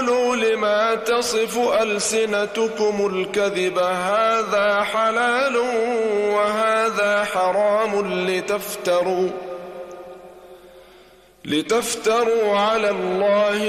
تقولوا لما تصف ألسنتكم الكذب هذا حلال وهذا حرام لتفتروا على الله